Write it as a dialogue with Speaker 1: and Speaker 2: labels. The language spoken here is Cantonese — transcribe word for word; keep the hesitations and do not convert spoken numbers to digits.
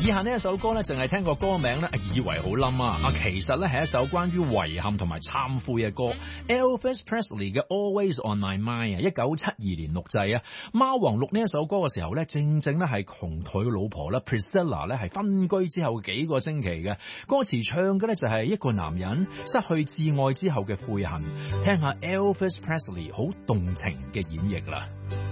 Speaker 1: 下呢一首歌咧，淨係聽個歌名咧，以為好冧啊！啊，其實咧係一首關於遺憾同埋懺悔嘅歌。Elvis Presley 嘅 Always on My Mind 啊，一九七二年錄製啊。貓王錄呢一首歌嘅時候咧，正正咧係同佢老婆咧 Priscilla 咧係分居之後幾個星期嘅。歌詞唱嘅咧就係一個男人失去摯愛之後嘅悔恨。聽下 Elvis Presley 好動情嘅演繹啦。